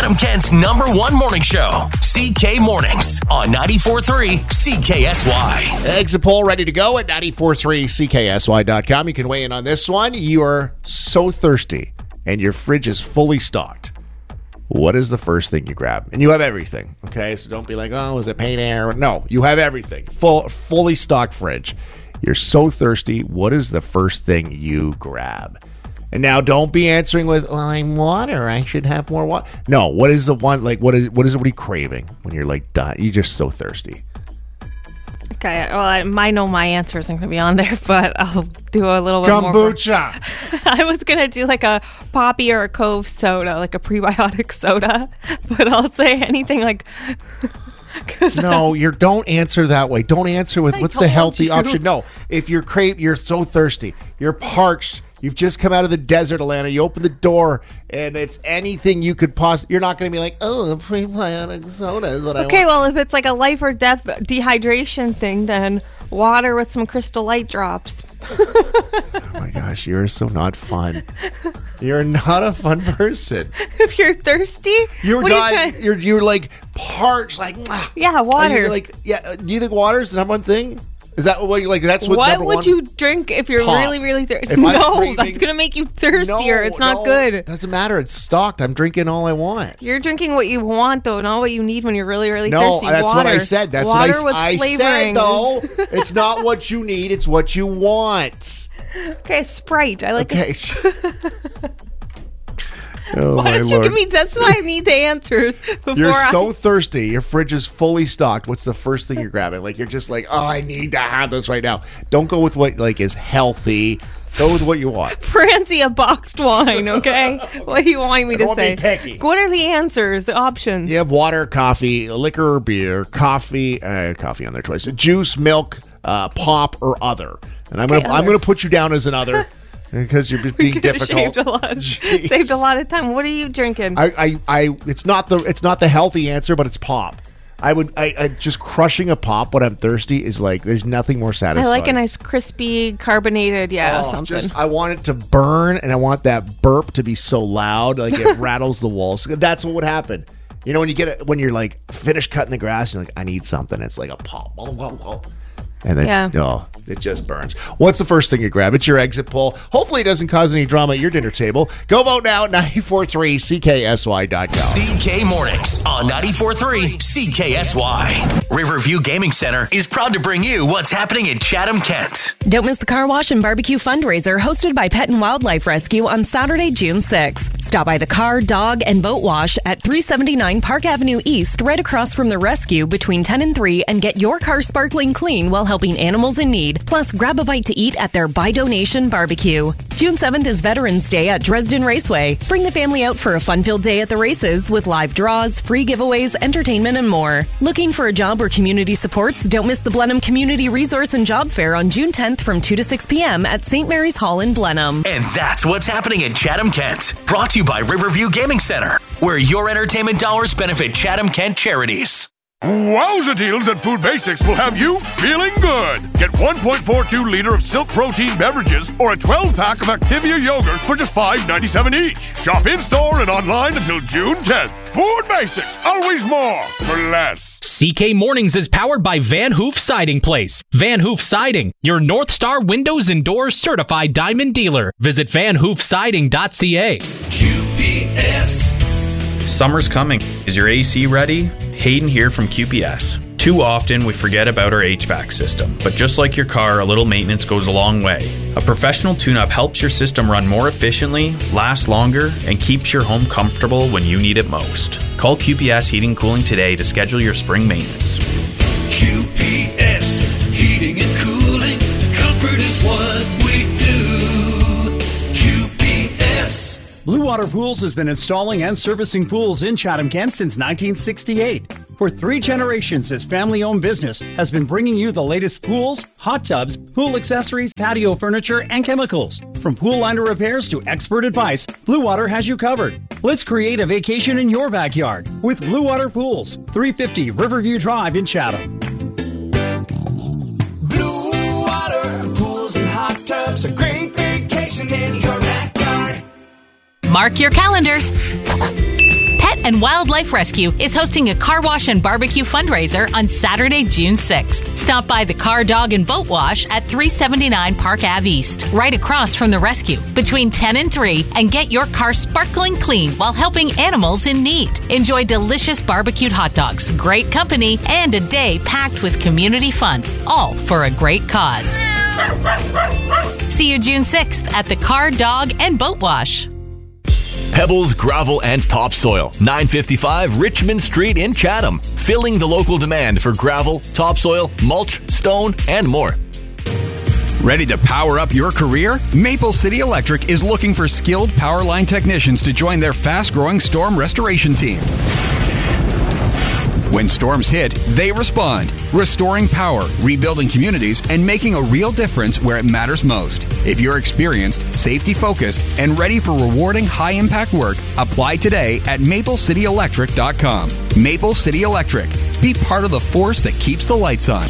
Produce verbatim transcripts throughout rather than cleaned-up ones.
Chatham Kent's number one morning show, C K Mornings on ninety-four point three C K S Y. Exit poll ready to go at ninety-four point three C K S Y dot com. You can weigh in on this one. You are so thirsty and your fridge is fully stocked. What is the first thing you grab? And you have everything, okay? So don't be like, oh, is it payday? No, you have everything. Full, fully stocked fridge. You're so thirsty. What is the first thing you grab? And now don't be answering with, well, I'm water. I should have more water. No, what is the one, like, what is, what is, what are you craving when you're like, done? You're just so thirsty. Okay, well, I might know my answer isn't going to be on there, but I'll do a little bit more. Kombucha. I was going to do like a Poppy or a Cove soda, like a prebiotic soda, but I'll say anything like... No, you don't answer that way. Don't answer with, I what's the healthy you. option? No, if you're crave, you're so thirsty, you're parched, you've just come out of the desert, Alana, you open the door, and it's anything you could possibly, you're not going to be like, oh, a prebiotic soda is what I want. Okay, well, if it's like a life or death dehydration thing, then water with some Crystal Light drops. Oh my gosh, you're so not fun. You're not a fun person. If you're thirsty, You're what are not, you trying- you're you're like parched, like mwah. Yeah, water. You're like, yeah. Do you think water is the number one thing? Is that what you like? That's what. What number would one? you drink if you're Pop. really, really thirsty? If I'm No, craving- that's going to make you thirstier. No, it's not no, good. Doesn't matter. It's stocked. I'm drinking all I want. You're drinking what you want, though, not what you need when you're really, really No, thirsty. that's water. what I said. That's water what I, with I said, flavoring. though. It's not what you need. It's what you want. Okay, Sprite. I like Okay. a Sprite. Oh, Why my don't you Lord. give me... That's why I need the answers before You're I... so thirsty. Your fridge is fully stocked. What's the first thing you're grabbing? Like, you're just like, oh, I need to have this right now. Don't go with what, like, is healthy. Go with what you want. Francie, a boxed wine, okay? What do you want me to Don't say? be picky. What are the answers, the options? You have water, coffee, liquor or beer, coffee, uh, coffee on their choice, juice, milk, uh, pop, or other. And I'm Okay, gonna I'm other. gonna put you down as an other because you're just being We could've difficult. Saved a, lot, Jeez. saved a lot of time. What are you drinking? I, I, I, it's not the it's not the healthy answer, but it's pop. I would, I, I just crushing a pop when I'm thirsty is like there's nothing more I satisfying. like a nice crispy carbonated, yeah, Oh, something. just, I want it to burn, and I want that burp to be so loud, like it rattles the walls. That's what would happen. You know, when you get it, when you're like finished cutting the grass, you're like, I need something. It's like a pop, and then Yeah. oh, it just burns. What's the first thing you grab? It's your exit poll. Hopefully, it doesn't cause any drama at your dinner table. Go vote now at ninety-four point three C K S Y dot com. C K Mornings on ninety-four point three C K S Y. Riverview Gaming Center is proud to bring you what's happening in Chatham, Kent. Don't miss the Car Wash and Barbecue fundraiser hosted by Pet and Wildlife Rescue on Saturday, June sixth. Stop by the car, dog, and boat wash at three seventy-nine Park Avenue East, right across from the rescue between ten and three, and get your car sparkling clean while helping animals in need. Plus, grab a bite to eat at their By Donation Barbecue. June seventh is Veterans Day at Dresden Raceway. Bring the family out for a fun-filled day at the races with live draws, free giveaways, entertainment, and more. Looking for a job or community supports? Don't miss the Blenheim Community Resource and Job Fair on June tenth from two to six p.m. at Saint Mary's Hall in Blenheim. And that's what's happening in Chatham, Kent. Brought to you by Riverview Gaming Center, where your entertainment dollars benefit Chatham, Kent charities. Wowza deals at Food Basics will have you feeling good. Get one point four two liter of Silk Protein beverages or a twelve pack of Activia yogurt for just five ninety-seven each. Shop in-store and online until June tenth. Food Basics, always more for less. C K Mornings is powered by Van Hoof Siding Place. Van Hoof Siding, your North Star Windows and Doors certified diamond dealer. Visit van hoof siding dot c a. Q P S. Summer's coming. Is your A C ready? Hayden here from Q P S. Too often we forget about our H V A C system, but just like your car, a little maintenance goes a long way. A professional tune-up helps your system run more efficiently, last longer, and keeps your home comfortable when you need it most. Call Q P S Heating and Cooling today to schedule your spring maintenance. Q P S, heating and cooling, comfort is what we do. Q P S. Blue Water Pools has been installing and servicing pools in Chatham, Kent since nineteen sixty-eight. For three generations, this family-owned business has been bringing you the latest pools, hot tubs, pool accessories, patio furniture, and chemicals. From pool liner repairs to expert advice, Blue Water has you covered. Let's create a vacation in your backyard with Blue Water Pools, three fifty Riverview Drive in Chatham. Blue Water Pools and hot tubs, a great vacation in your backyard. Mark your calendars. Pet and Wildlife Rescue is hosting a car wash and barbecue fundraiser on Saturday, June sixth. Stop by the Car, Dog, and Boat Wash at three seventy-nine Park Avenue East, right across from the rescue, between ten and three, and get your car sparkling clean while helping animals in need. Enjoy delicious barbecued hot dogs, great company, and a day packed with community fun, all for a great cause. See you June sixth at the Car, Dog, and Boat Wash. Pebbles, Gravel, and Topsoil. nine fifty-five Richmond Street in Chatham. Filling the local demand for gravel, topsoil, mulch, stone, and more. Ready to power up your career? Maple City Electric is looking for skilled power line technicians to join their fast-growing storm restoration team. When storms hit, they respond, restoring power, rebuilding communities, and making a real difference where it matters most. If you're experienced, safety-focused, and ready for rewarding high-impact work, apply today at maple city electric dot com. Maple City Electric. Be part of the force that keeps the lights on.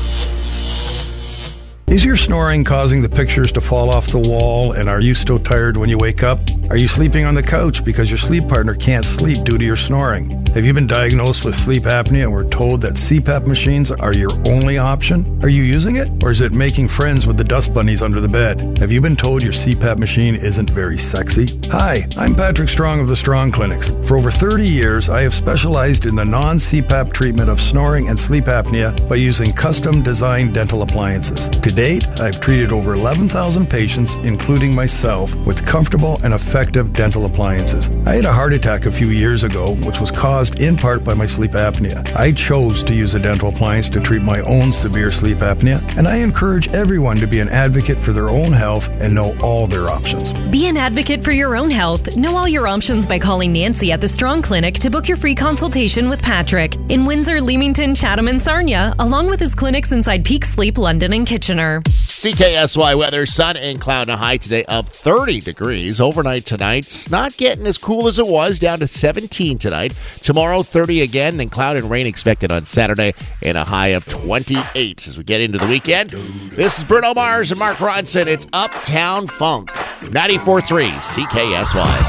Is your snoring causing the pictures to fall off the wall, and are you still tired when you wake up? Are you sleeping on the couch because your sleep partner can't sleep due to your snoring? Have you been diagnosed with sleep apnea and were told that C PAP machines are your only option? Are you using it, or is it making friends with the dust bunnies under the bed? Have you been told your C PAP machine isn't very sexy? Hi, I'm Patrick Strong of the Strong Clinics. For over thirty years, I have specialized in the non-C PAP treatment of snoring and sleep apnea by using custom-designed dental appliances. To date, I've treated over eleven thousand patients, including myself, with comfortable and effective dental appliances. I had a heart attack a few years ago, which was caused in part by my sleep apnea. I chose to use a dental appliance to treat my own severe sleep apnea, and I encourage everyone to be an advocate for their own health and know all their options. Be an advocate for your own health. Know all your options by calling Nancy at the Strong Clinic to book your free consultation with Patrick in Windsor, Leamington, Chatham, and Sarnia, along with his clinics inside Peak Sleep, London, and Kitchener. C K S Y weather, sun and cloud, a high today of thirty degrees. Overnight tonight, it's not getting as cool as it was, down to seventeen tonight. Tomorrow, thirty again, then cloud and rain expected on Saturday, and a high of twenty-eight as we get into the weekend. This is Bruno Mars and Mark Ronson. It's Uptown Funk, ninety-four point three C K S Y.